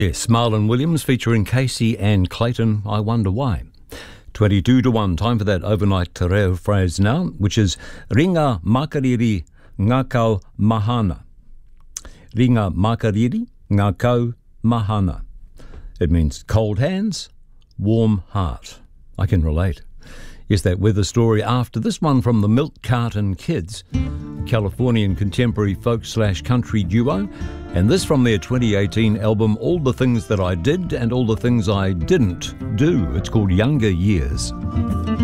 Yes, Marlon Williams featuring Casey and Clayton, I Wonder Why. 22-1, time for that overnight te reo phrase now, which is Ringa makariri ngakau mahana. Ringa makariri ngakau mahana. It means cold hands, warm heart. I can relate. Yes, that weather story after this one from the Milk Carton Kids, Californian contemporary folk/country duo, and this from their 2018 album All the Things That I Did and All the Things I Didn't Do. It's called Younger Years.